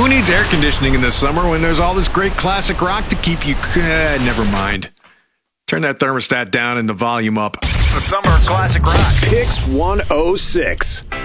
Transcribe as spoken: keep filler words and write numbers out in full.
needs air conditioning in the summer when there's all this great classic rock to keep you... Uh, never mind. Turn that thermostat down and the volume up. It's the summer of classic rock. Picks one oh six.